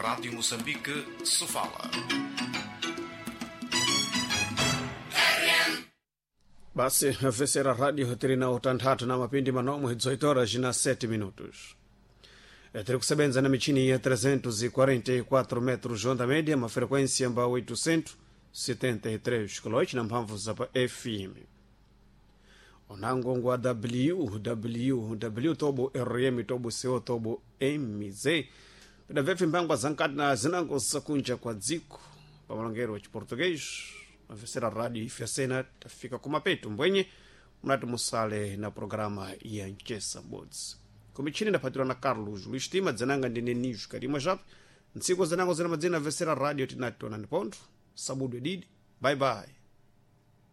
Rádio Moçambique, Sofala. Basi vesera radio tirina utantatu na mapindi manomo 18 horas na 7 minutos. Tiri kusebenza na michini ya 344 metros onda média, uma frequência amba 873 kHz na mphamvu za pa FM. Onango ngwa www tobo rm tobo co tobo mz pida vefe mbangwa zankati na zinango sakunja kwa dziko pa malongero wa chiportuguês mavesera radio ifyasena tafika kumapetu mbwenye mnati musale na programa ya Nchesa Bods kumichini napatira na Carlos Luis Tima zananga ndine nishu karima japo nsiku zanango zina madzina vesera radio tinatona nipondo sabudu edidi bye bye.